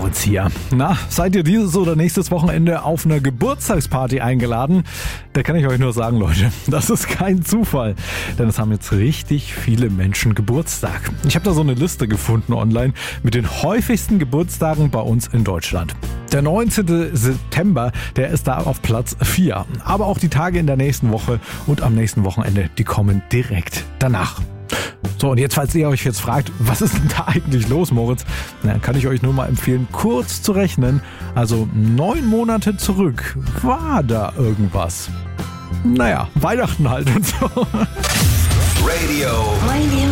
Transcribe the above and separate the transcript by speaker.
Speaker 1: Moritz hier. Na, seid ihr dieses oder nächstes Wochenende auf eine Geburtstagsparty eingeladen? Da kann ich euch nur sagen, Leute, das ist kein Zufall. Denn es haben jetzt richtig viele Menschen Geburtstag. Ich habe da so eine Liste gefunden online mit den häufigsten Geburtstagen bei uns in Deutschland. Der 19. September, der ist da auf Platz 4. Aber auch die Tage in der nächsten Woche und am nächsten Wochenende, die kommen direkt danach. So, und jetzt, falls ihr euch jetzt fragt, was ist denn da eigentlich los, Moritz? Na, kann ich euch nur mal empfehlen, kurz zu rechnen. Also 9 Monate zurück war da irgendwas. Naja, Weihnachten halt und so.
Speaker 2: Radio